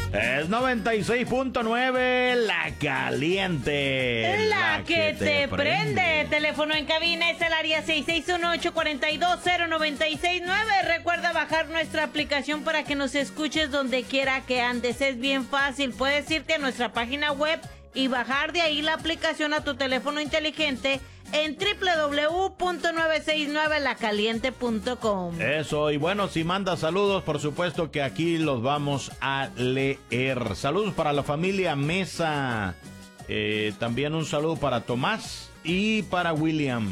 Es 96.9, La Caliente. La que te prende. Teléfono en cabina es el área 661-842-0969. Recuerda bajar nuestra aplicación para que nos escuches donde quiera que andes. Es bien fácil. Puedes irte a nuestra página web y bajar de ahí la aplicación a tu teléfono inteligente en www.969lacaliente.com. Eso, y bueno, si manda saludos, por supuesto que aquí los vamos a leer. Saludos para la familia Mesa. También un saludo para Tomás y para William.